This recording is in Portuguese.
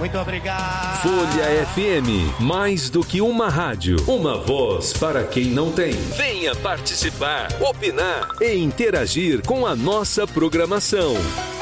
Muito obrigado. Folha FM, mais do que uma rádio, uma voz para quem não tem. Venha participar, opinar e interagir com a nossa programação.